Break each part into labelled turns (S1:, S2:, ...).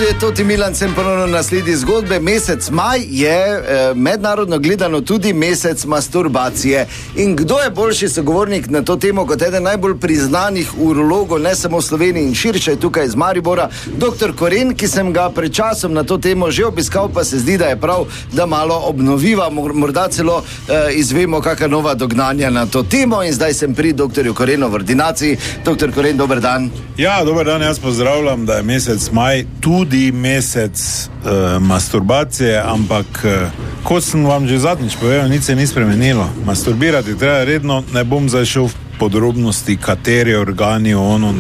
S1: je Toti Milan, sem ponovno na sledi zgodbe. Mesec maj je mednarodno gledano tudi mesec masturbacije. In kdo je boljši sogovornik na to temo kot eden najbolj priznanih urologov, ne samo v Sloveniji in širše tukaj iz Maribora, dr. Koren, ki sem ga pred časom na to temo že obiskal, pa se zdi, da je prav, da malo obnoviva, morda celo izvemo kakšna nova dognanja na to temo. In zdaj sem pri dr. Korenu v ordinaciji. Dr. Koren, dober dan.
S2: Ja, dober dan, jaz pozdravljam, da je mesec maj tudi mesec masturbacije, ampak kot sem vam že zadnjič povedal, nič se ni spremenilo. Masturbirati treba redno, ne bom zdaj šel v podrobnosti, kateri organi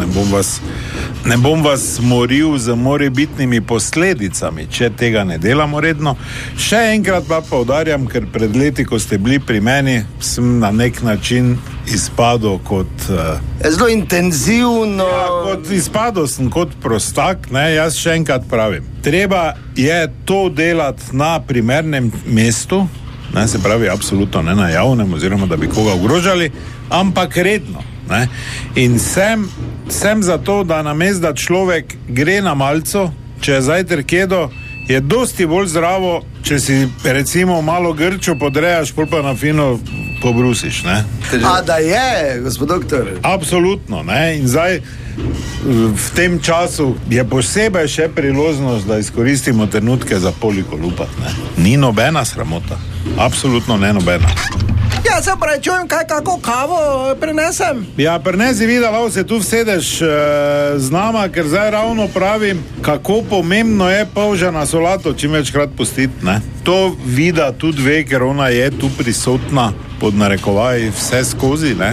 S2: ne bom vas moril z morebitnimi posledicami, če tega ne delamo redno. Še enkrat pa poudarjam, ker pred leti, ko ste bili pri meni, sem na nek način izpadel kot...
S1: Zelo intenzivno...
S2: Ja, izpadel sem kot prostak, ne, jaz še enkrat pravim. Treba je to delati na primernem mestu, ne, se pravi, absolutno ne na javnem, oziroma da bi koga ogrožali, ampak redno. Ne. In sem za to, da namesto da človek gre na malco, če je zajtrk jedo, je dosti bolj zdravo, če si recimo malo grčo podrejaš, pol pa na fino pobrusiš. Ne.
S1: A da je, gospod doktor?
S2: Absolutno. Ne. In zdaj v tem času je posebej še priložnost, da izkoristimo trenutke za polikolupat. Ne. Ni nobena sramota. Absolutno ne nobena.
S3: Ja, se pravi, čujem, kako kavo prinesem?
S2: Ja, prinesi videla, se tu vsedeš z nama, ker zdaj ravno pravim, kako pomembno je polžana solato čim večkrat pustiti, ne. To vida tudi ve, ker ona je tu prisotna, pod narekovaj, vse skozi, ne.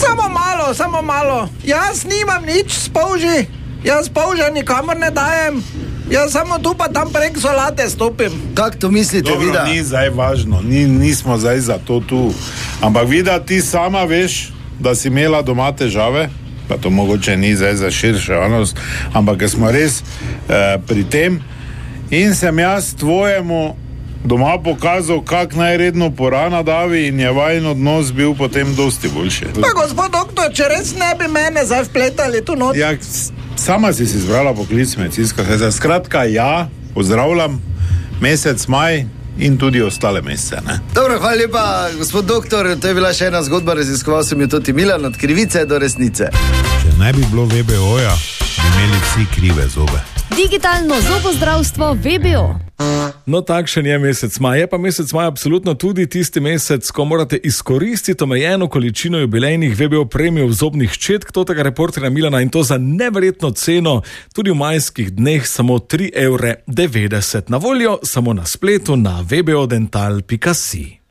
S3: Samo malo. Jaz nimam nič s polži. Jaz polža nikamor ne dajem. Jaz samo tu pa tam prek solate stopim.
S1: Kako to mislite,
S2: Dobro,
S1: Vida?
S2: Ni zdaj važno, nismo zdaj za to tu. Ampak Vida, ti sama veš, da si imela doma težave, pa to mogoče ni zdaj za širšo javnost, ampak smo res pri tem. In sem jaz tvojemu doma pokazal, kak najredno porana davi, in je vajen odnos bil potem dosti boljši.
S3: Pa gospod doktor, če res ne bi mene zdaj vpletali tu not.
S2: Ja, sama si izbrala poklic medicinska sestra. Skratka, ja, pozdravljam mesec maj in tudi ostale mesece, ne.
S1: Dobro, hvala lepa, gospod doktor. To je bila še ena zgodba, raziskoval sem jo Toti Milan, od krivice do resnice.
S4: Če ne bi bilo VBO-ja, bi imeli vsi krive zobe.
S5: Digitalno zobozdravstvo VBO.
S6: No, takšen je mesec maj. Je pa mesec maj absolutno tudi tisti mesec, ko morate izkoristiti omejeno količino jubilejnih VBO premijev zobnih ščetk, tega reporterja Milana, in to za neverjetno ceno, tudi v majskih dneh samo 3,90 €. Na voljo samo na spletu na vbodental.si.